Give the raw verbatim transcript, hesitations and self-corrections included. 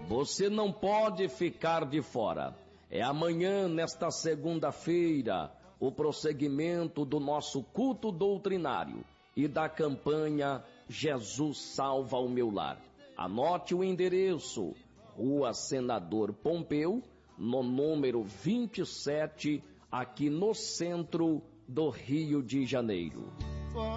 Você não pode ficar de fora. É amanhã, nesta segunda-feira, o prosseguimento do nosso culto doutrinário e da campanha Jesus Salva o Meu Lar. Anote o endereço: Rua Senador Pompeu, no número vinte e sete, aqui no centro do Rio de Janeiro.